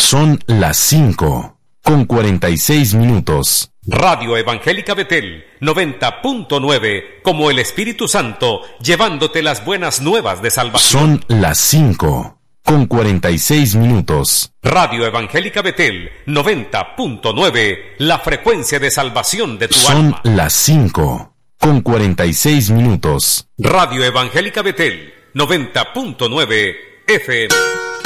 Son las 5:46. Radio Evangélica Betel 90.9, como el Espíritu Santo, llevándote las buenas nuevas de salvación. Son las 5:46. Radio Evangélica Betel 90.9, la frecuencia de salvación de tu Son alma. las 5:46. Radio Evangélica Betel 90.9 FM.